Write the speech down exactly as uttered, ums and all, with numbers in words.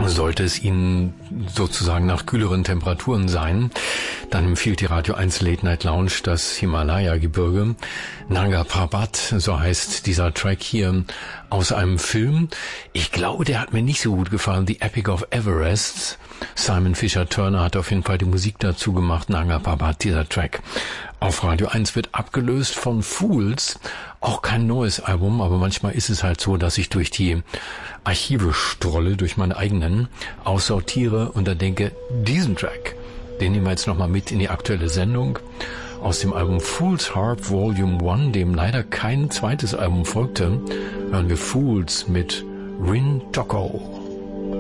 Sollte es Ihnen sozusagen nach kühleren Temperaturen sein, dann empfiehlt die Radio eins Late Night Lounge das Himalaya-Gebirge. Nanga Parbat, so heißt dieser Track hier aus einem Film. Ich glaube, der hat mir nicht so gut gefallen, The Epic of Everest. Simon Fisher Turner hat auf jeden Fall die Musik dazu gemacht, Nanga Parbat, dieser Track. Auf Radio eins wird abgelöst von Fools, auch kein neues Album, aber manchmal ist es halt so, dass ich durch die Archive strolle, durch meine eigenen, aussortiere und dann denke, diesen Track, den nehmen wir jetzt nochmal mit in die aktuelle Sendung. Aus dem Album Fool's Harp Volume eins, dem leider kein zweites Album folgte, hören wir Fools mit Rin Tocco.